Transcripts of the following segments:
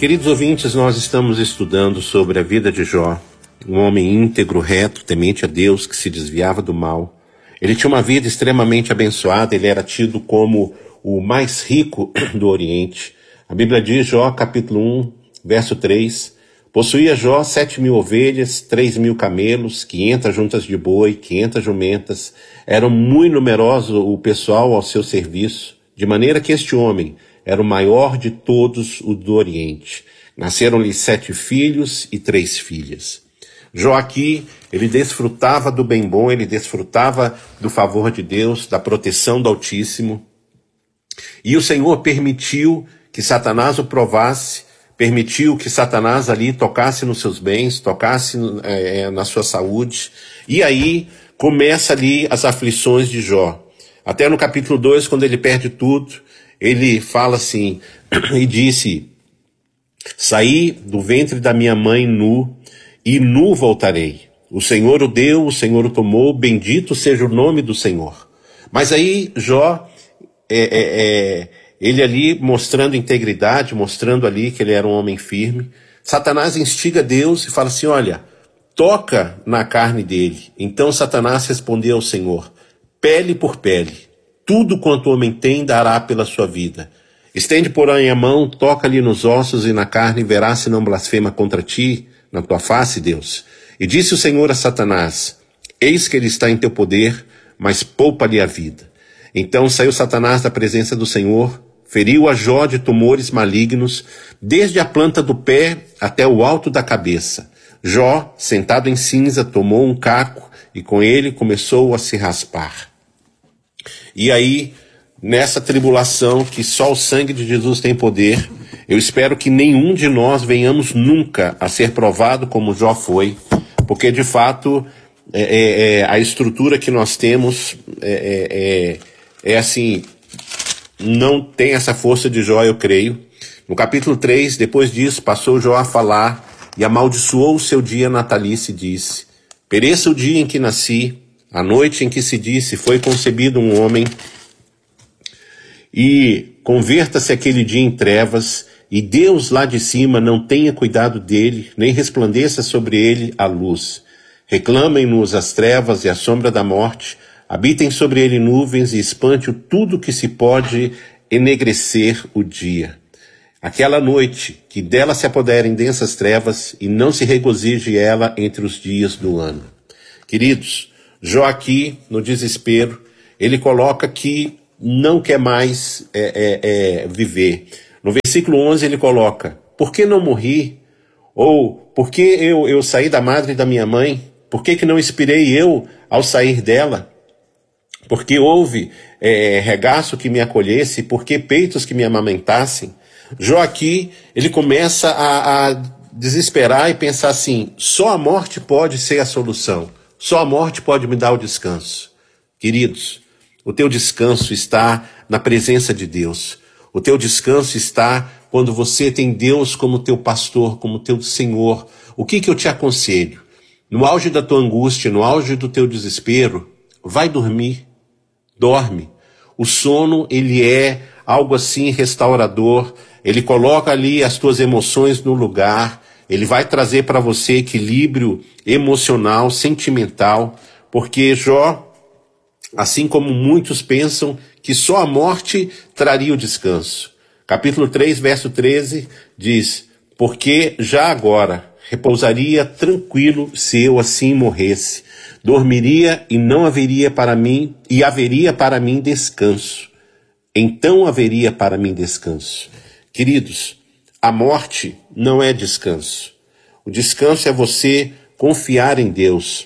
Queridos ouvintes, nós estamos estudando sobre a vida de Jó, um homem íntegro, reto, temente a Deus, que se desviava do mal. Ele tinha uma vida extremamente abençoada, ele era tido como o mais rico do Oriente. A Bíblia diz, Jó, capítulo 1, verso 3, possuía Jó 7.000 ovelhas, 3.000 camelos, 500 juntas de boi, 500 jumentas. Era muito numeroso o pessoal ao seu serviço, de maneira que este homem era o maior de todos os do Oriente. Nasceram-lhe 7 filhos e 3 filhas. Jó aqui, ele desfrutava do bem bom, ele desfrutava do favor de Deus, da proteção do Altíssimo. E o Senhor permitiu que Satanás o provasse, permitiu que Satanás ali tocasse nos seus bens, tocasse na sua saúde. E aí começa ali as aflições de Jó. Até no capítulo 2, quando ele perde tudo, ele fala assim, e disse, saí do ventre da minha mãe nu, e nu voltarei. O Senhor o deu, o Senhor o tomou, bendito seja o nome do Senhor. Mas aí Jó, ele ali mostrando integridade, mostrando ali que ele era um homem firme, Satanás instiga Deus e fala assim, olha, toca na carne dele. Então Satanás respondeu ao Senhor, pele por pele. Tudo quanto o homem tem dará pela sua vida. Estende, porém, a mão, toca-lhe nos ossos e na carne, e verás se não blasfema contra ti, na tua face, Deus. E disse o Senhor a Satanás, eis que ele está em teu poder, mas poupa-lhe a vida. Então saiu Satanás da presença do Senhor, feriu a Jó de tumores malignos, desde a planta do pé até o alto da cabeça. Jó, sentado em cinza, tomou um caco, e com ele começou a se raspar. E aí, nessa tribulação que só o sangue de Jesus tem poder, eu espero que nenhum de nós venhamos nunca a ser provado como Jó foi, porque de fato a estrutura que nós temos é assim, não tem essa força de Jó, eu creio. No capítulo 3, depois disso, passou Jó a falar e amaldiçoou o seu dia natalício e disse, pereça o dia em que nasci, a noite em que se disse, foi concebido um homem, e converta-se aquele dia em trevas, e Deus lá de cima não tenha cuidado dele, nem resplandeça sobre ele a luz. Reclamem-nos as trevas e a sombra da morte, habitem sobre ele nuvens e espante tudo que se pode enegrecer o dia. Aquela noite, que dela se apoderem densas trevas, e não se regozije ela entre os dias do ano. Queridos, Jó aqui, no desespero, ele coloca que não quer mais viver. No versículo 11 ele coloca, por que não morri? Ou, por que eu saí da madre da minha mãe? Por que não expirei eu ao sair dela? Porque houve regaço que me acolhesse, porque peitos que me amamentassem? Jó aqui, ele começa a desesperar e pensar assim, só a morte pode ser a solução. Só a morte pode me dar o descanso. Queridos, o teu descanso está na presença de Deus. O teu descanso está quando você tem Deus como teu pastor, como teu Senhor. O que eu te aconselho? No auge da tua angústia, no auge do teu desespero, vai dormir. Dorme. O sono, ele é algo assim restaurador. Ele coloca ali as tuas emoções no lugar. Ele vai trazer para você equilíbrio emocional, sentimental, porque Jó, assim como muitos pensam que só a morte traria o descanso. Capítulo 3, verso 13, diz, porque já agora repousaria tranquilo se eu assim morresse, dormiria e não haveria para mim, e haveria para mim descanso. Então haveria para mim descanso. Queridos, a morte não é descanso. O descanso é você confiar em Deus.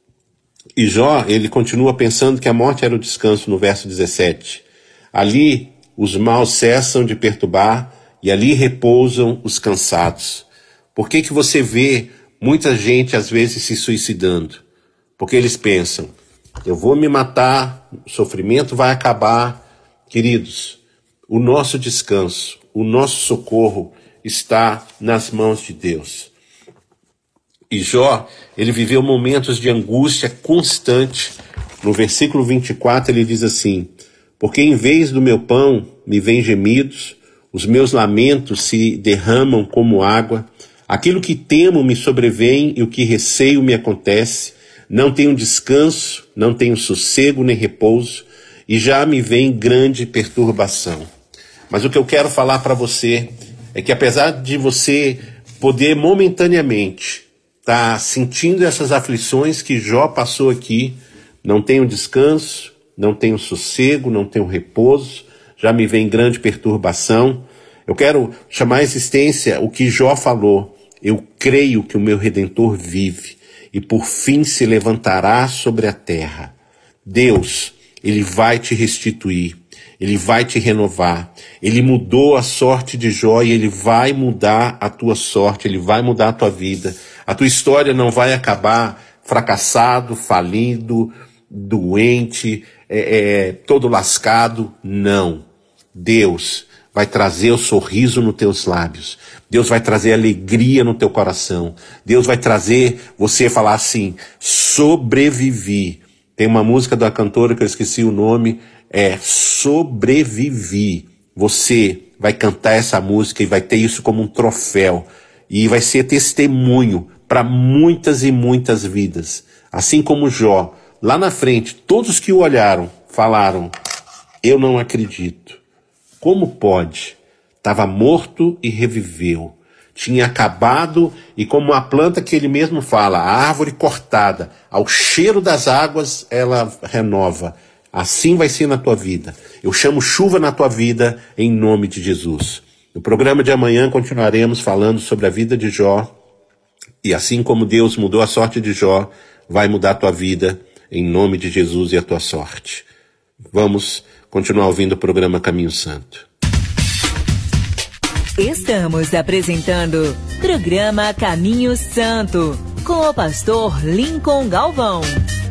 E Jó, ele continua pensando que a morte era o descanso no verso 17. Ali os maus cessam de perturbar e ali repousam os cansados. Por que você vê muita gente às vezes se suicidando? Porque eles pensam, eu vou me matar, o sofrimento vai acabar. Queridos, o nosso descanso, o nosso socorro está nas mãos de Deus. E Jó, ele viveu momentos de angústia constante. No versículo 24 ele diz assim, porque em vez do meu pão me vêm gemidos, Os meus lamentos se derramam como água. Aquilo que temo me sobrevém e o que receio me acontece. Não tenho descanso, não tenho sossego nem repouso, e já me vem grande perturbação. Mas o que eu quero falar para você é que apesar de você poder momentaneamente estar sentindo essas aflições que Jó passou aqui, não tenho descanso, não tenho sossego, não tenho repouso, já me vem grande perturbação. Eu quero chamar à existência o que Jó falou. Eu creio que o meu Redentor vive e por fim se levantará sobre a terra. Deus, Ele vai te restituir, Ele vai te renovar. Ele mudou a sorte de Jó e Ele vai mudar a tua sorte, Ele vai mudar a tua vida. A tua história não vai acabar fracassado, falido, doente, todo lascado. Não. Deus vai trazer o sorriso nos teus lábios. Deus vai trazer alegria no teu coração. Deus vai trazer você falar assim, sobrevivi. Tem uma música da cantora que eu esqueci o nome, Sobrevivi. Você vai cantar essa música e vai ter isso como um troféu. E vai ser testemunho para muitas e muitas vidas. Assim como Jó, lá na frente, todos que o olharam, falaram, eu não acredito. Como pode? Estava morto e reviveu. Tinha acabado e como a planta que ele mesmo fala, a árvore cortada, ao cheiro das águas ela renova. Assim vai ser na tua vida. Eu chamo chuva na tua vida em nome de Jesus. No programa de amanhã continuaremos falando sobre a vida de Jó. E assim como Deus mudou a sorte de Jó, vai mudar a tua vida em nome de Jesus e a tua sorte. Vamos continuar ouvindo o programa Caminho Santo. Estamos apresentando programa Caminho Santo com o pastor Lincoln Galvão.